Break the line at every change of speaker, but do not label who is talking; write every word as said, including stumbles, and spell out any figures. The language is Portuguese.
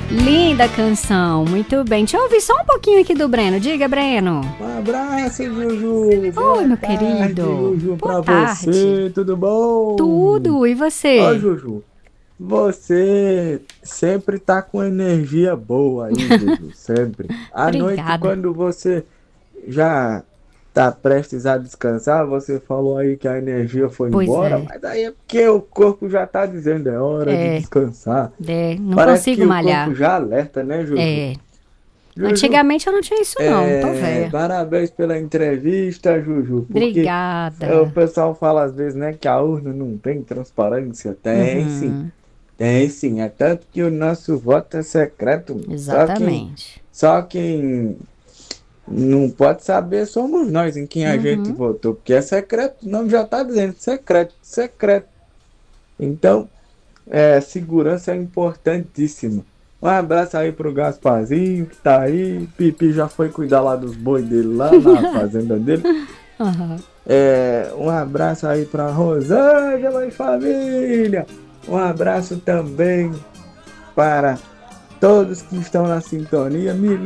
Linda canção, muito bem. Deixa eu ouvir só um pouquinho aqui do Breno. Diga, Breno.
Um abraço, Juju. Boa
Oi, meu
tarde,
querido.
Juju,
Boa
pra
tarde.
você. Tudo bom?
Tudo, e você?
Ó, Juju, você sempre tá com energia boa aí, Juju. Sempre. À noite,
Obrigada.
quando você já tá prestes a descansar, você falou aí que a energia foi
Pois
embora,
é,
mas aí é porque o corpo já tá dizendo, é hora de
é,
descansar.
é, não
Parece
consigo
que o corpo
malhar.
já alerta, né, Juju?
É,
Juju,
antigamente eu não tinha isso não, tô
é,
velha.
parabéns pela entrevista, Juju, porque é, o
Obrigada.
pessoal fala às vezes, né, que a urna não tem transparência. Tem sim,
Uhum,
tem sim. É tanto que o nosso voto é secreto. Só quem,
exatamente.
só quem não pode saber somos nós em quem a gente
Uhum.
votou, porque é secreto, o nome já está dizendo, secreto, secreto. Então, é, segurança é importantíssima. Um abraço aí pro Gasparzinho que tá aí. Pipi já foi cuidar lá dos bois dele lá na fazenda dele.
Aham.
É, um abraço aí pra Rosângela e família. Um abraço também para todos que estão na sintonia. Me